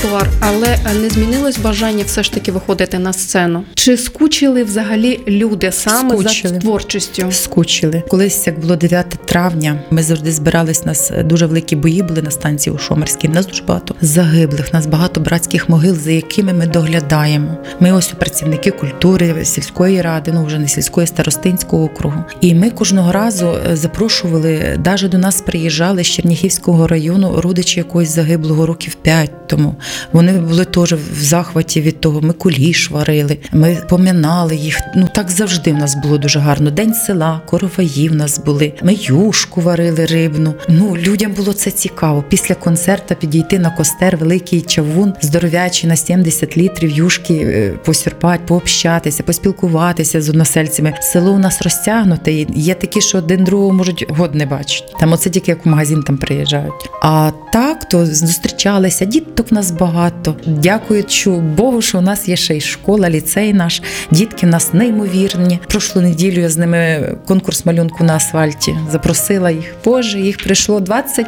репертуар, але не змінилось бажання все ж таки виходити на сцену? Чи скучили взагалі люди саме за творчістю? Скучили. Колись, як було 9 травня, ми завжди збирались, у нас дуже великі бої були на станції у Шомерській. У нас дуже багато загиблих, у нас багато братських могил, за якими ми доглядаємо. Ми ось працівники культури, сільської ради, вже не сільської, старостинського округу. І ми кожного разу запрошували, навіть до нас приїжджали з Черняхівського району родичі якогось загиблого років 5 тому. Вони були теж в захваті від того. Ми куліш варили, ми поминали їх. Так завжди в нас було дуже гарно. День села, короваї в нас були. Ми юшку варили рибну. Людям було це цікаво. Після концерту підійти на костер, великий чавун, здоров'ячий на 70 літрів юшки, посюрпати, пообщатися, поспілкуватися з односельцями. Село у нас розтягнуте. Є такі, що один другого можуть год не бачити. Там оце тільки як в магазин там приїжджають. А так, то зустрічалися. Діток в нас багато. Дякуючи Богу, що у нас є ще й школа, ліцей наш. Дітки в нас неймовірні. Прошлу неділю я з ними конкурс малюнку на асфальті запросила їх. Боже, їх прийшло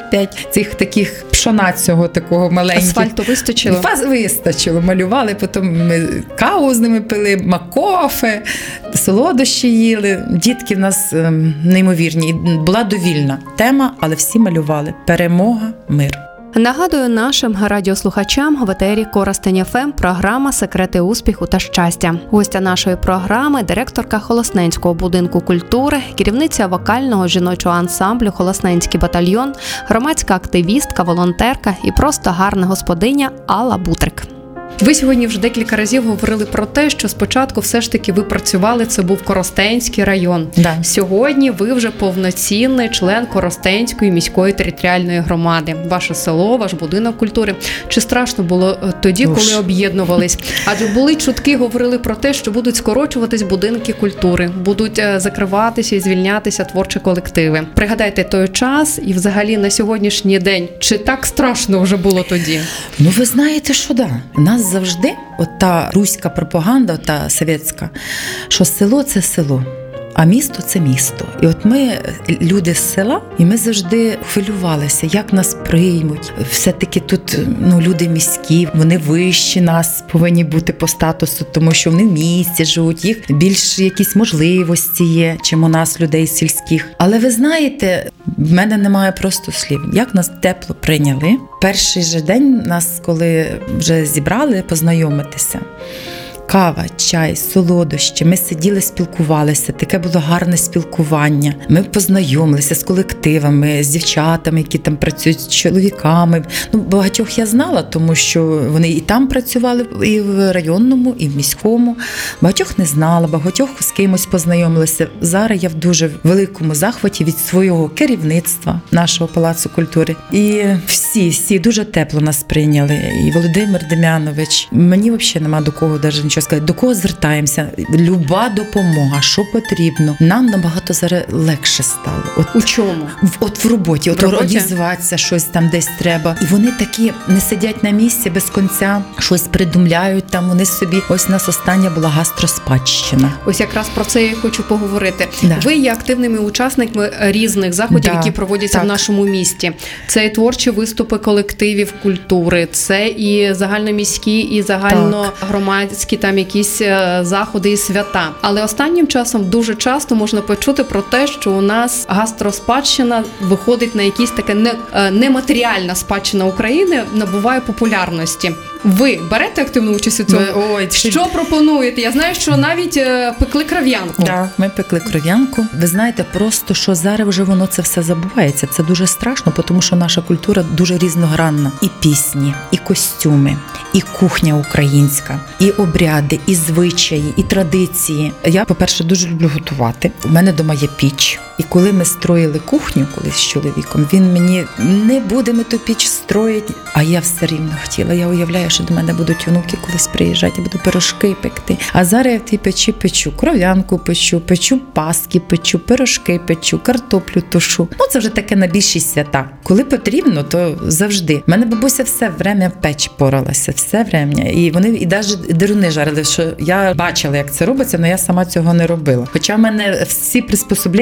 25 цих таких пшона цього такого маленьких. Асфальту вистачило? Вистачило. Малювали, потім ми каву з ними пили, макофе, солодощі їли. Дітки в нас неймовірні. Була довільна тема, але всі малювали. Перемога, мир. Нагадую нашим радіослухачам в етері Коростень ФМ програма «Секрети успіху та щастя». Гостя нашої програми – директорка Холосненського будинку культури, керівниця вокального жіночого ансамблю «Холосненський батальйон», громадська активістка, волонтерка і просто гарна господиня Алла Бутрик. Ви сьогодні вже декілька разів говорили про те, що спочатку все ж таки ви працювали, це був Коростенський район. Да. Сьогодні ви вже повноцінний член Коростенської міської територіальної громади. Ваше село, ваш будинок культури. Чи страшно було тоді, коли об'єднувались? Адже були чутки, говорили про те, що будуть скорочуватись будинки культури, будуть закриватися і звільнятися творчі колективи. Пригадайте той час і взагалі на сьогоднішній день. Чи так страшно вже було тоді? Ви знаєте, що да. Нас завжди та руська пропаганда, та совєтська, що село – це село, а місто – це місто. І от ми, люди з села, і ми завжди хвилювалися, як нас приймуть. Все-таки тут люди міські, вони вищі нас повинні бути по статусу, тому що вони в місті живуть, їх більш якісь можливості є, чим у нас, людей сільських. Але ви знаєте, в мене немає просто слів. Як нас тепло прийняли. Перший же день нас, коли вже зібрали познайомитися, кава, чай, солодощі. Ми сиділи, спілкувалися. Таке було гарне спілкування. Ми познайомилися з колективами, з дівчатами, які там працюють, з чоловіками. Багатьох я знала, тому що вони і там працювали, і в районному, і в міському. Багатьох не знала, багатьох з кимось познайомилися. Зараз я в дуже великому захваті від свого керівництва нашого Палацу культури. І всі дуже тепло нас прийняли. І Володимир Дем'янович. Мені взагалі нема до кого навіть нічого сказати. До кого звертаємося? Люба допомога, що потрібно. Нам набагато зараз легше стало. У чому? В роботі. Організуватися, щось там десь треба. І вони такі не сидять на місці без кінця, щось придумляють там. Вони собі. Ось у нас остання була гастроспадщина. Ось якраз про це я хочу поговорити. Да. Ви є активними учасниками різних заходів, які проводяться в нашому місті. Це і творчі виступи колективів культури, це і загальноміські, і загальногромадські там якісь заходи і свята. Але останнім часом дуже часто можна почути про те, що у нас гастроспадщина виходить на якісь таке нематеріальна спадщина України набуває популярності. Ви берете активну участь у цьому? Що пропонуєте? Я знаю, що навіть пекли кров'янку. Так, ми пекли кров'янку. Ви знаєте, просто що зараз вже воно це все забувається. Це дуже страшно, тому що наша культура дуже різногранна. І пісні, і костюми, і кухня українська, і обряди, і звичаї, і традиції. Я, по-перше, дуже люблю готувати. У мене вдома є піч. І коли ми строїли кухню колись з чоловіком, він мені, не будемо ту піч строїти, а я все рівно хотіла. Я уявляю, що до мене будуть онуки колись приїжджати, я буду пирожки пекти. А зараз я в тій печі печу кров'янку печу паски печу, пирожки печу, картоплю тушу. Це вже таке на більшість свята. Коли потрібно, то завжди. У мене бабуся все время в печі поралася, все время. І вони і навіть деруни жарили, що я бачила, як це робиться, але я сама цього не робила. Хоча в мене всі приспособлення для цього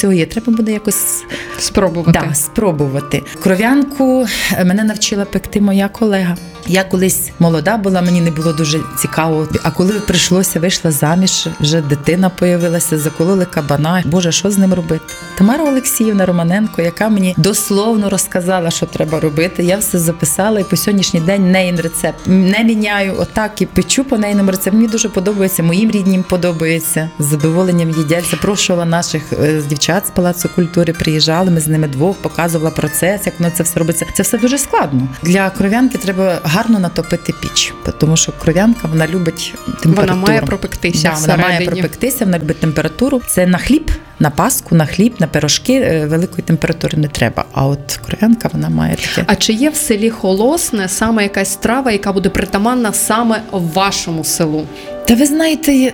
всього є. Треба буде якось спробувати. Да, спробувати. Кров'янку мене навчила пекти моя колега. Я колись молода була, мені не було дуже цікаво. А коли прийшлося, вийшла заміж, вже дитина появилася, закололи кабана. Боже, що з ним робити? Тамара Олексіївна Романенко, яка мені дословно розказала, що треба робити. Я все записала і по сьогоднішній день неїн рецепт не міняю, отак і печу по нейному рецепту. Мені дуже подобається, моїм ріднім подобається. З задоволенням їдять. Запрошувала наших дівчат з Палацу культури, приїжджали, ми з ними двох, показувала процес, як воно це все робиться. Це все дуже складно. Для кров'янки треба гарно натопити піч, тому що кров'янка, вона любить температуру. Вона має пропектися. Да, вона має пропектися, вона любить температуру. Це на хліб, на паску, на хліб, на пирожки великої температури не треба. А от кров'янка, вона має таке. А чи є в селі Холосне саме якась страва, яка буде притаманна саме в вашому селу? Та ви знаєте,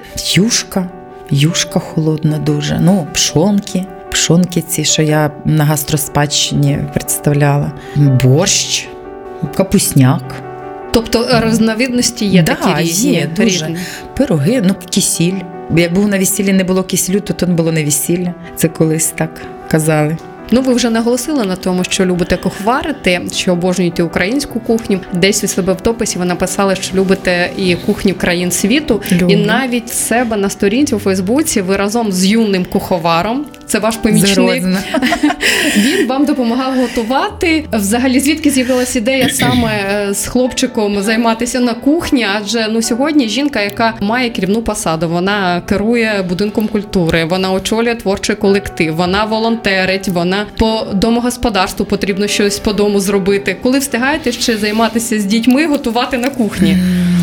юшка холодна дуже, пшонки ці, що я на гастроспадщині представляла, борщ, капусняк. Тобто різновидності є такі різні? Є, дуже. Пироги, кисіль. Як був на весіллі, не було кисілю, то не було не весілля. Це колись так казали. Ви вже наголосили на тому, що любите кухварити, що обожнюєте українську кухню. Десь у себе в дописі ви написали, що любите і кухню країн світу. Люблю. І навіть в себе на сторінці у Фейсбуці ви разом з юним куховаром, це ваш помічник, він вам допомагав готувати. Взагалі, звідки з'явилася ідея саме з хлопчиком займатися на кухні? Адже сьогодні жінка, яка має керівну посаду, вона керує будинком культури, вона очолює творчий колектив, вона волонтерить, вона по домогосподарству потрібно щось по дому зробити. Коли встигаєте ще займатися з дітьми, готувати на кухні?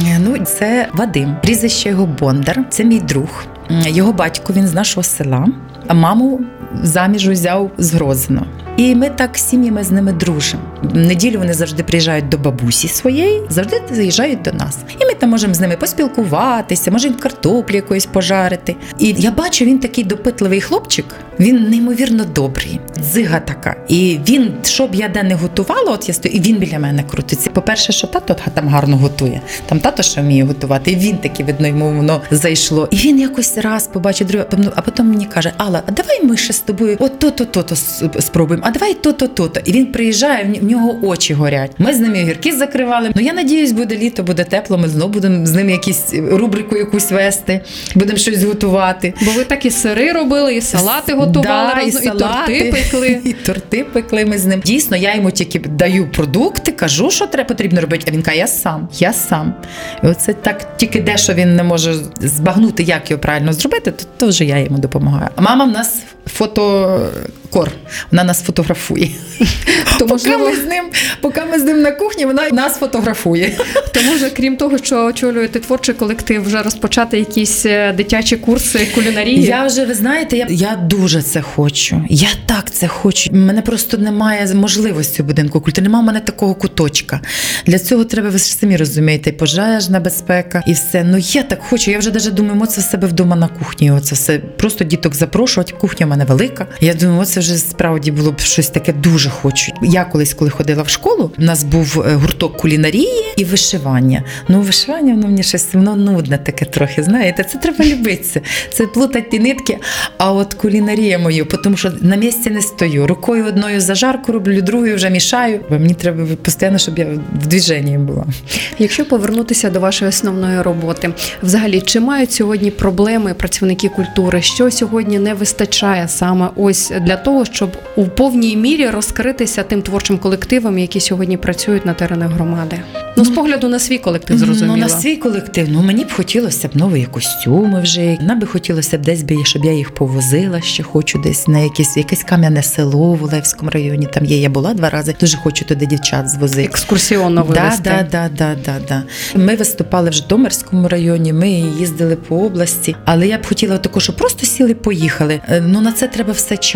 Це Вадим, прізвище його Бондар, це мій друг. Його батько, він з нашого села, а маму заміж взяв з Грозно. І ми так сім'ями з ними дружимо. В неділю вони завжди приїжджають до бабусі своєї, завжди заїжджають до нас. І ми там можемо з ними поспілкуватися, можемо картоплі якоїсь пожарити. І я бачу, він такий допитливий хлопчик, він неймовірно добрий, дзига така. І він, щоб я де не готувала, я стою, і він біля мене крутиться. По-перше, що тато там гарно готує, там тато ще вміє готувати, і він таки, видно, йому воно зайшло. І він якось раз побачив другого, а потім мені каже: Алла, а давай ми ще з тобою то-то спробуємо, а давай то-то. І він приїжджає, в нього очі горять. Ми з ними огірки закривали. Я надіюсь, буде літо, буде тепло, ми знову будемо з ними якісь рубрику якусь вести, будемо щось готувати. Бо ви так і сири робили, і салати готували разом, і торти пекли. І торти пекли ми з ним. Дійсно, я йому тільки даю продукти, кажу, що потрібно робити, а він каже: я сам. І оце так, тільки дещо він не може збагнути, як його правильно зробити, то вже я йому допомагаю. А мама в нас фотокор, вона нас фотографує. Поки ми з ним на кухні, вона нас фотографує. Тому що, крім того, що очолюєте творчий колектив, вже розпочати якісь дитячі курси кулінарії? Я вже, ви знаєте, я дуже це хочу. Я так це хочу. У мене просто немає можливості у будинку культури. Немає в мене такого куточка. Для цього треба, ви ж самі розумієте, і пожежна безпека, і все. Я так хочу. Я вже навіть думаю, це в себе вдома на кухні. Оце все. Просто діток запрошувати. Кухня в мене велика. Я думаю, це вже справді було б щось таке, дуже хочу. Я колись, коли ходила в школу, у нас був гурток кулінарії і вишивання. Вишивання, воно мені щось нудне таке трохи, знаєте, це треба любитися. Це плутати ті нитки, а от кулінарія мою, тому що на місці не стою. Рукою одною зажарку роблю, другою вже мішаю. Мені треба постійно, щоб я в движенні була. Якщо повернутися до вашої основної роботи, взагалі, чи мають сьогодні проблеми працівники культури? Що сьогодні не вистачає саме ось для того, щоб у повній мірі розкритися тим творчим колективам, які сьогодні працюють на теренах громади? З погляду на свій колектив, зрозуміло. На свій колектив. Мені б хотілося б нові костюми вже. Нам би хотілося б десь, щоб я їх повозила, ще хочу десь на якесь Кам'яне Село в Олевському районі. Там є, я була 2 рази. Дуже хочу туди дівчат звозити. Екскурсіонно вивезти. Да. Ми виступали в Житомирському районі, ми їздили по області. Але я б хотіла також, щоб просто сіли і поїхали. На це треба все час.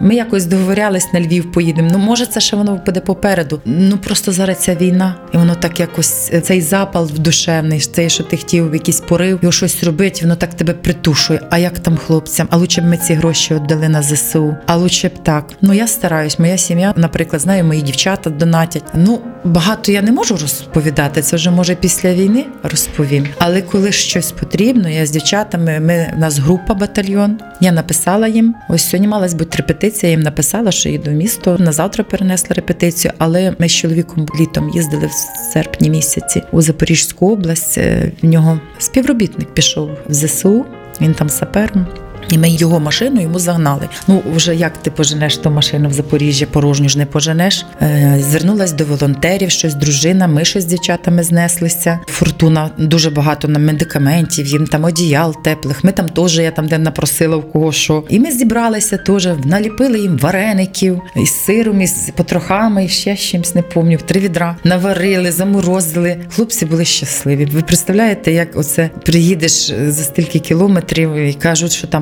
Ми якось договорялись, на Львів поїдемо. Ну, може, це ще воно буде попереду. Ну, просто зараз ця війна, і воно так якось, цей запал душевний, цей, що ти хотів, якийсь порив, його щось робити, воно так тебе притушує. А як там хлопцям? А лучше б ми ці гроші віддали на ЗСУ. А лучше б так. Ну, я стараюсь, моя сім'я, наприклад, знаю, мої дівчата донатять. Ну, багато я не можу розповідати, це вже, може, після війни розповім. Але коли щось потрібно, я з дівчатами, у нас група, батальйон, я написала їм, ось сьогодні малась бути репетиція, я їм написала, що їду в місто, на завтра перенесла репетицію, але ми з чоловіком літом їздили в серпні місяці у Запорізьку область, в нього співробітник пішов в ЗСУ, він там сапером. І ми його машину йому загнали. Ну, вже як ти поженеш ту машину в Запоріжжі, порожню ж не поженеш. Звернулась до волонтерів, щось дружина, ми щось з дівчатами знеслися. Фортуна, дуже багато нам медикаментів, їм там одіял теплих. Ми там теж, я там де напросила в кого що. І ми зібралися теж, наліпили їм вареників із сиром, із потрохами, і ще чимось, не пам'ятаю, 3 відра. Наварили, заморозили. Хлопці були щасливі. Ви представляєте, як оце приїдеш за стільки кілометрів і кажуть, що там